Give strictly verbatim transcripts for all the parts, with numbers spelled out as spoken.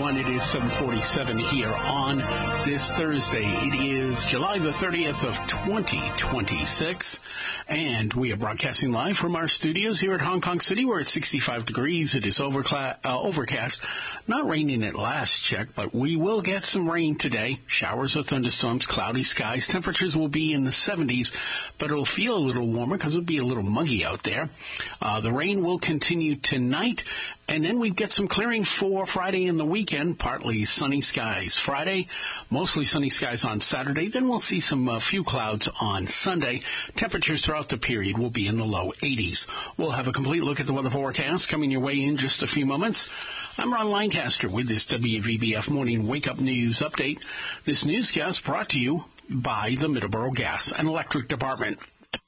everyone. It is seven forty-seven here on this Thursday. It is July the thirtieth of twenty twenty-six, and we are broadcasting live from our studios here at Hong Kong City. We're at sixty-five degrees. It is overcla- uh, overcast. Not raining at last check, but we will get some rain today. Showers or thunderstorms, cloudy skies. Temperatures will be in the seventies, but it'll feel a little warmer because it'll be a little muggy out there. Uh, the rain will continue tonight, and then we get some clearing for Friday and the weekend. Partly sunny skies Friday, mostly sunny skies on Saturday. Then we'll see some uh, few clouds on Sunday. Temperatures throughout the period will be in the low eighties. We'll have a complete look at the weather forecast coming your way in just a few moments. I'm Ron Lancaster with this W V B F Morning Wake Up News Update. This newscast brought to you by the Middleborough Gas and Electric Department.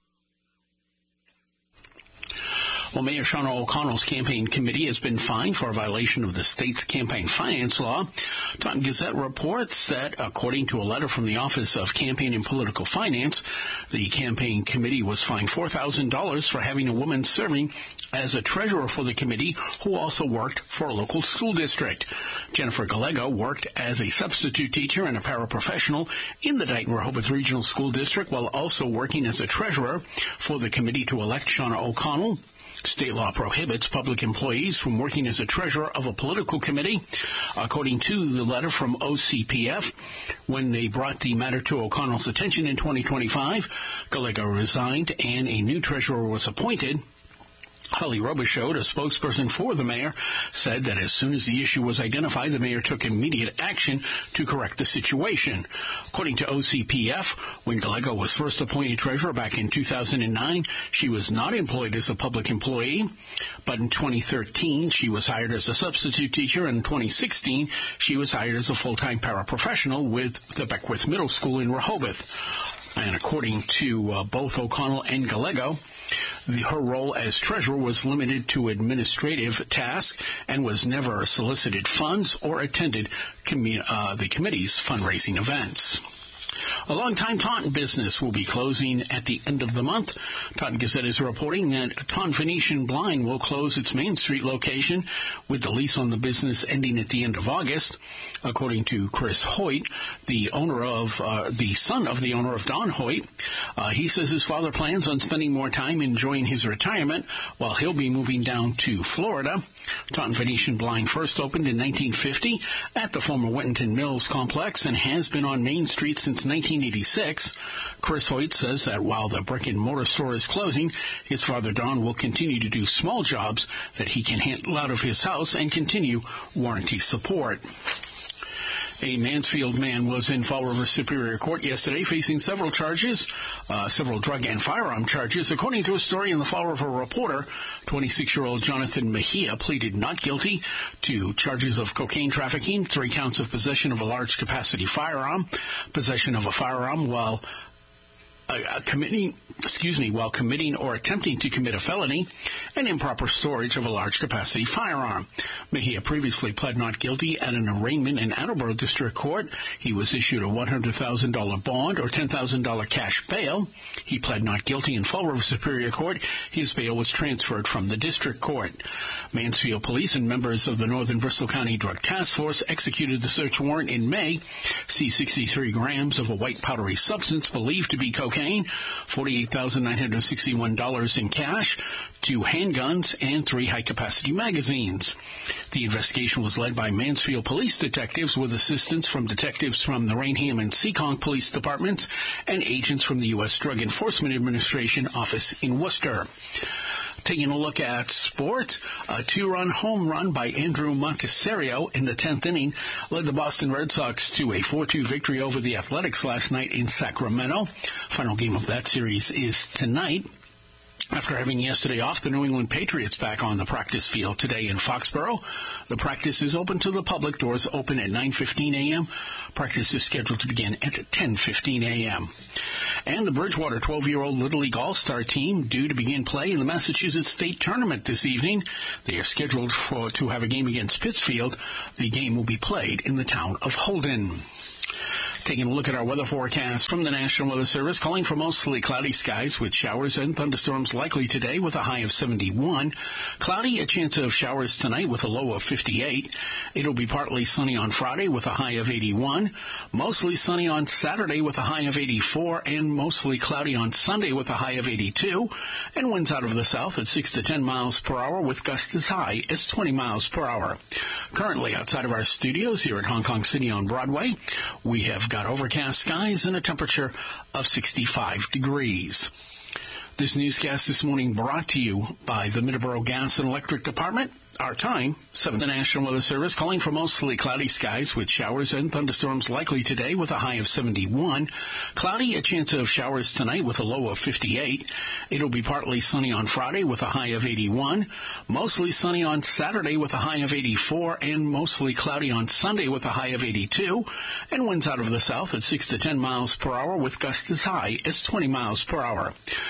Well, Mayor Shauna O'Connell's campaign committee has been fined for a violation of the state's campaign finance law. Taunton Gazette reports that, according to a letter from the Office of Campaign and Political Finance, the campaign committee was fined four thousand dollars for having a woman serving as a treasurer for the committee who also worked for a local school district. Jennifer Gallego worked as a substitute teacher and a paraprofessional in the Dighton-Rehoboth Regional School District while also working as a treasurer for the committee to elect Shauna O'Connell. State law prohibits public employees from working as a treasurer of a political committee. According to the letter from O C P F, when they brought the matter to O'Connell's attention in twenty twenty-five, Gallego resigned and a new treasurer was appointed. Holly Robichaud, a spokesperson for the mayor, said that as soon as the issue was identified, the mayor took immediate action to correct the situation. According to O C P F, when Gallego was first appointed treasurer back in two thousand nine, she was not employed as a public employee, but in twenty thirteen, she was hired as a substitute teacher, and in twenty sixteen, she was hired as a full-time paraprofessional with the Beckwith Middle School in Rehoboth. And according to uh, both O'Connell and Gallego, The, her role as treasurer was limited to administrative tasks and was never solicited funds or attended commu- uh, the committee's fundraising events. A long-time Taunton business will be closing at the end of the month. Taunton Gazette is reporting that Taunton Venetian Blind will close its Main Street location with the lease on the business ending at the end of August. According to Chris Hoyt, the owner of, uh, the son of the owner of Don Hoyt, uh, he says his father plans on spending more time enjoying his retirement while he'll be moving down to Florida. Taunton Venetian Blind first opened in nineteen fifty at the former Winton Mills complex and has been on Main Street since nineteen eighty-six. Chris Hoyt says that while the brick-and-mortar store is closing, his father Don will continue to do small jobs that he can handle out of his house and continue warranty support. A Mansfield man was in Fall River Superior Court yesterday facing several charges, uh, several drug and firearm charges. According to a story in the Fall River Reporter, twenty-six-year-old Jonathan Mejia pleaded not guilty to charges of cocaine trafficking, three counts of possession of a large-capacity firearm, possession of a firearm while Uh, committing, excuse me, while committing or attempting to commit a felony, and improper storage of a large-capacity firearm. Mejia previously pled not guilty at an arraignment in Attleboro District Court. He was issued a one hundred thousand dollars bond or ten thousand dollars cash bail. He pled not guilty in Fall River Superior Court. His bail was transferred from the District Court. Mansfield Police and members of the Northern Bristol County Drug Task Force executed the search warrant in May. See sixty-three grams of a white powdery substance believed to be cocaine, forty-eight thousand nine hundred sixty-one dollars in cash, two handguns, and three high-capacity magazines. The investigation was led by Mansfield Police detectives with assistance from detectives from the Rainham and Seekonk Police Departments and agents from the U S Drug Enforcement Administration office in Worcester. Taking a look at sports, a two-run home run by Andrew Montecero in the tenth inning led the Boston Red Sox to a four two victory over the Athletics last night in Sacramento. Final game of that series is tonight. After having yesterday off, the New England Patriots back on the practice field today in Foxborough. The practice is open to the public. Doors open at nine fifteen a.m. Practice is scheduled to begin at ten fifteen a.m. And the Bridgewater twelve-year-old Little League All-Star team due to begin play in the Massachusetts State Tournament this evening. They are scheduled for to have a game against Pittsfield. The game will be played in the town of Holden. Taking a look at our weather forecast from the National Weather Service, calling for mostly cloudy skies with showers and thunderstorms likely today with a high of seventy-one. Cloudy, a chance of showers tonight with a low of fifty-eight. It'll be partly sunny on Friday with a high of eighty-one. Mostly sunny on Saturday with a high of eighty-four, and mostly cloudy on Sunday with a high of eighty-two. And winds out of the south at six to ten miles per hour with gusts as high as twenty miles per hour. Currently outside of our studios here at Hong Kong City on Broadway, we have got overcast skies and a temperature of sixty-five degrees. This newscast this morning brought to you by the Middleborough Gas and Electric Department. Our time, seven. The National Weather Service calling for mostly cloudy skies with showers and thunderstorms likely today with a high of seventy-one. Cloudy, a chance of showers tonight with a low of fifty-eight. It'll be partly sunny on Friday with a high of eighty-one. Mostly sunny on Saturday with a high of eighty-four, and mostly cloudy on Sunday with a high of eighty-two. And winds out of the south at six to ten miles per hour with gusts as high as twenty miles per hour.